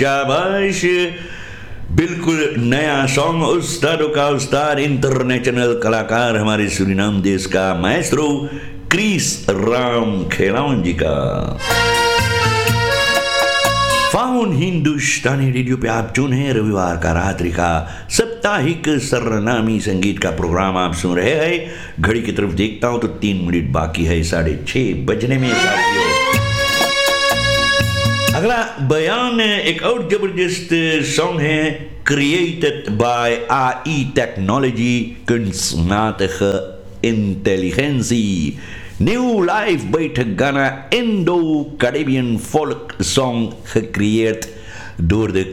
शाबाश, बिल्कुल नया सॉन्ग, उस्तादों का उस्ताद, इंटरनेशनल कलाकार, हमारे सूरीनाम देश का माएस्ट्रो क्रिस राम खेलावन जी का। फाउन हिंदुस्तानी रेडियो पे आप चुन हैं, रविवार का रात्रि का साप्ताहिक सरनामी संगीत का प्रोग्राम आप सुन रहे हैं। घड़ी की तरफ देखता हूं तो 3 मिनट बाकी है 6:30 बजने में। साथियों, अगला बयान एक और जबरदस्त सॉन्ग है, created by AI technology, kunstmatige intelligentie. Nieuw live buiten Ghana Indo-Caribbean folk song gecreëerd door de